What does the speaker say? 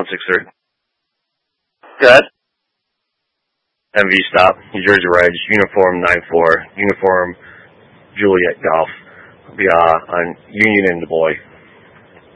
163. Good. MV stop, New Jersey Reg, uniform 94, uniform Juliet Golf. Be on Union and Du Bois.